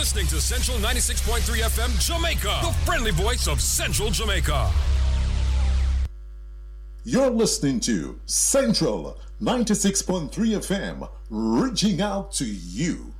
listening to Central 96.3 FM Jamaica, the friendly voice of Central Jamaica. You're listening to Central 96.3 FM, reaching out to you.